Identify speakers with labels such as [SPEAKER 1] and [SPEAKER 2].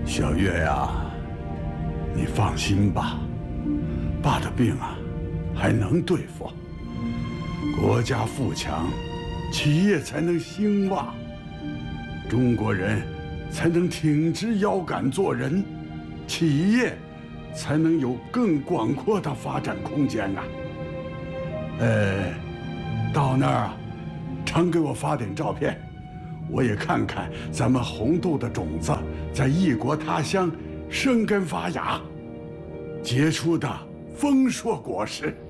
[SPEAKER 1] 小月呀，你放心吧，爸的病啊，还能对付。国家富强，企业才能兴旺，中国人才能挺直腰杆做人，企业才能有更广阔的发展空间啊。到那儿啊，常给我发点照片，我也看看咱们红豆的种子在异国他乡生根发芽，结出的丰硕果实。